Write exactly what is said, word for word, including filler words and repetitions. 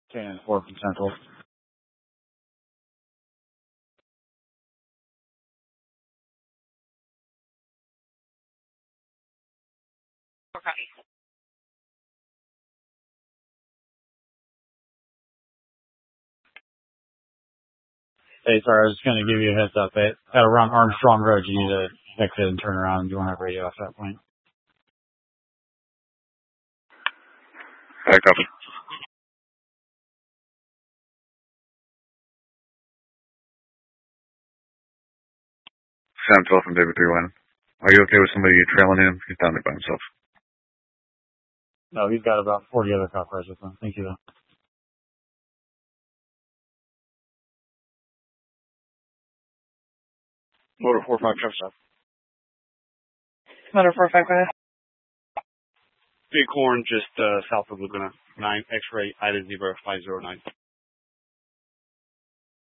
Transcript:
ten four from Central. Okay. Hey, sorry, I was just going to give you a heads up. At, at around Armstrong Road, you need to exit and turn around. You won't have radio off that point. I copy. Sam twelve from David three one. Are you okay with somebody trailing him? He's down there by himself. No, he's got about forty other cop cars with him. Thank you, though. Motor four five truck stop. Motor four five, go ahead. Bighorn, just uh, south of Laguna. nine X-ray, Ida Zebra five zero nine.